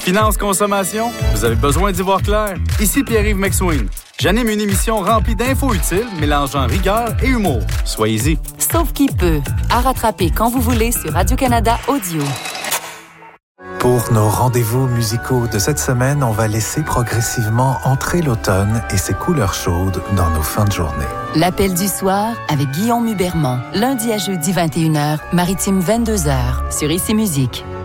Finance consommation, vous avez besoin d'y voir clair? Ici Pierre-Yves McSween. J'anime une émission remplie d'infos utiles, mélangeant rigueur et humour. Soyez-y. Sauf qui peut. À rattraper quand vous voulez sur Radio-Canada Audio. Pour nos rendez-vous musicaux de cette semaine, on va laisser progressivement entrer l'automne et ses couleurs chaudes dans nos fins de journée. L'appel du soir avec Guillaume Hubermont. Lundi à jeudi 21h, Maritime 22h sur Ici Musique.